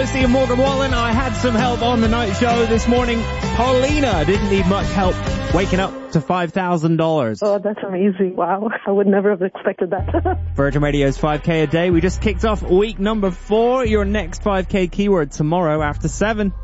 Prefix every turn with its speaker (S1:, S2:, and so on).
S1: Steve and Morgan Wallen. I had some help on the night show this morning. Paulina didn't need much help waking up to $5,000.
S2: Oh, that's amazing. Wow. I would never have expected that.
S1: Virgin Radio's 5K a day. We just kicked off week number 4. Your next 5K keyword tomorrow after 7.